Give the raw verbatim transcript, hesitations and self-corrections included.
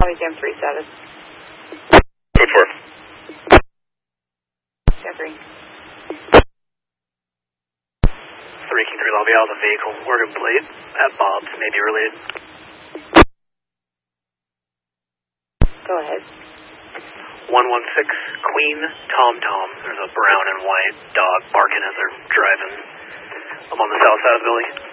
Tommy Jam three seven. Code four. Jeffrey. three King three Lobby Alpha vehicle, Oregon plate at Bob's, may be related. Go ahead. one one six Queen Tom Tom. There's a brown and white dog barking as they're driving. I'm on the south side of the building.